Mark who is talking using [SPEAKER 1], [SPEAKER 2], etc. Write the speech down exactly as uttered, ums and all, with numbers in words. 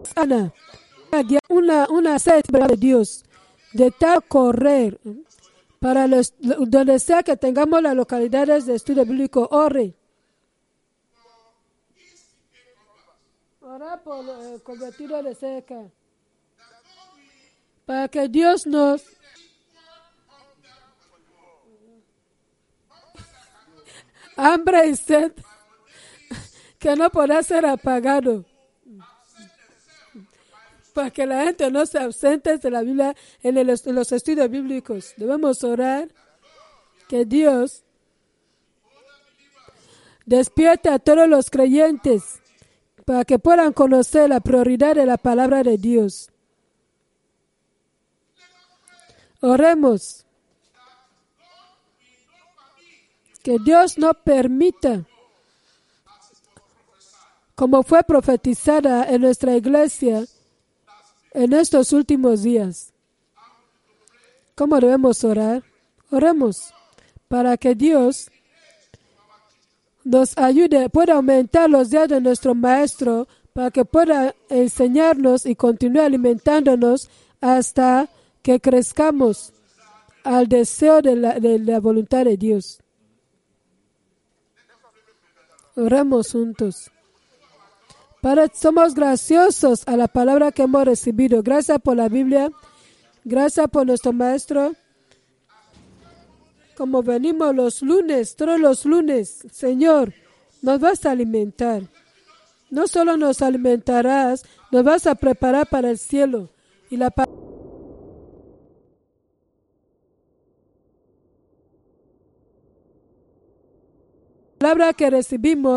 [SPEAKER 1] Ana, una, una sed de Dios, de tal correr para los, donde sea que tengamos las localidades de estudio bíblico, ore. Ora por el convertido de cerca. Para que Dios nos hambre y sed que no podrá ser apagado. Para que la gente no se ausente de la Biblia en, el, en los estudios bíblicos. Debemos orar que Dios despierte a todos los creyentes para que puedan conocer la prioridad de la palabra de Dios. Oremos. Que Dios no permita, como fue profetizada en nuestra iglesia en estos últimos días. ¿Cómo debemos orar? Oremos para que Dios nos ayude, pueda aumentar los días de nuestro Maestro, para que pueda enseñarnos y continúe alimentándonos hasta que crezcamos al deseo de la, de la voluntad de Dios. Oremos juntos. Padre, somos graciosos a la palabra que hemos recibido. Gracias por la Biblia. Gracias por nuestro Maestro. Como venimos los lunes, todos los lunes, Señor, nos vas a alimentar. No solo nos alimentarás, nos vas a preparar para el cielo. Y la palabra que recibimos